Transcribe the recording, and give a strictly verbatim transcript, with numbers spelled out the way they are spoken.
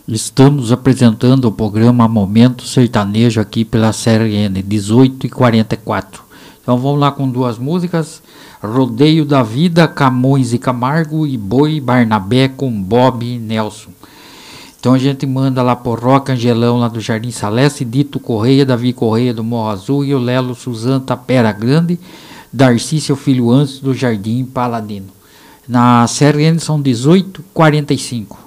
Estamos apresentando o programa Momento Sertanejo aqui pela série N, dezoito e quarenta e quatro. Então vamos lá com duas músicas: Rodeio da Vida, Camões e Camargo, e Boi Barnabé com Bob Nelson. Então a gente manda lá por Roca Angelão, lá do Jardim Saleste, Dito Correia, Davi Correia do Morro Azul e o Lelo Suzano Tapera Grande, Darcy, seu filho antes do Jardim Paladino. Na série N são dezoito e quarenta e cinco.